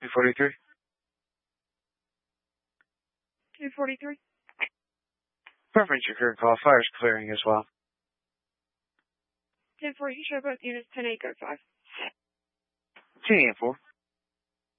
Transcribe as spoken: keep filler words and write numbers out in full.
two forty-three. two forty-three. Preference your current call. Fire's clearing as well. ten four, you show both units ten eight, go five. ten eight four.